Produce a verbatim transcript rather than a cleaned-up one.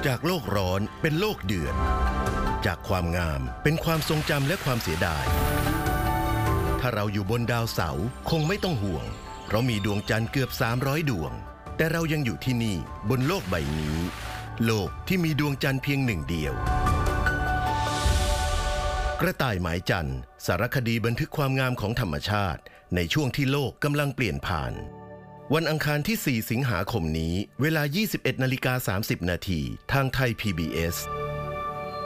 จากโลกร้อนเป็นโลกเดือดจากความงามเป็นความทรงจำและความเสียดายถ้าเราอยู่บนดาวเสาร์คงไม่ต้องห่วงเพราะมีดวงจันทร์เกือบสามร้อยดวงแต่เรายังอยู่ที่นี่บนโลกใบนี้โลกที่มีดวงจันทร์เพียงหนึ่งเดียวกระต่ายหมายจันทร์สารคดีบันทึกความงามของธรรมชาติในช่วงที่โลกกำลังเปลี่ยนผ่านวันอังคารที่สี่สิงหาคมนี้เวลา ยี่สิบเอ็ดนาฬิกาสามสิบนาทีทางไทย พี บี เอส